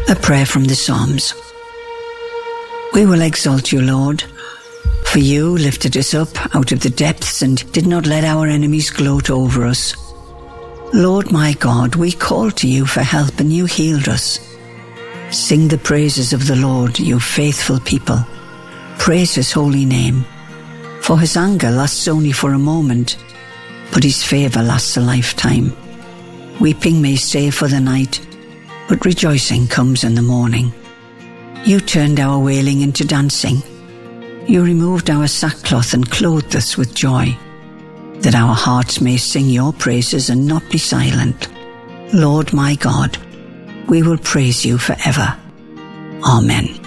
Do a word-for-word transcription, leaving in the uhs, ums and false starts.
A prayer from the Psalms. We will exalt you, Lord, for you lifted us up out of the depths and did not let our enemies gloat over us. Lord my God, we called to you for help and you healed us. Sing the praises of the Lord, you faithful people. Praise his holy name. For his anger lasts only for a moment, but his favour lasts a lifetime. Weeping may stay for the night, but rejoicing comes in the morning. You turned our wailing into dancing. You removed our sackcloth and clothed us with joy, that our hearts may sing your praises and not be silent. Lord my God, we will praise you forever. Amen.